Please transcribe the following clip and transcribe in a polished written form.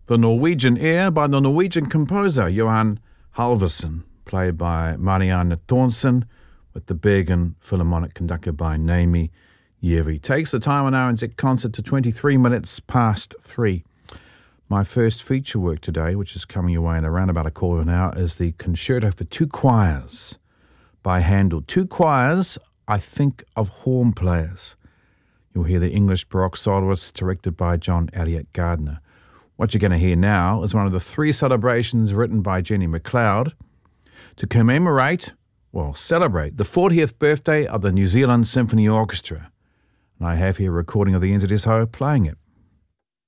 The Norwegian Air by the Norwegian composer Johan Halvorsen, played by Marianne Thornsen, with the Bergen Philharmonic conducted by Naomi Jervi. Takes the time on RNZ concert to 23 minutes past 3. My first feature work today, which is coming your way in around about a quarter of an hour, is the Concerto for Two Choirs by Handel. Two choirs, I think of horn players. You'll hear the English Baroque soloists directed by John Elliott Gardner. What you're going to hear now is one of the 3 celebrations written by Jenny McLeod to celebrate the 40th birthday of the New Zealand Symphony Orchestra. And I have here a recording of the NZSO playing it.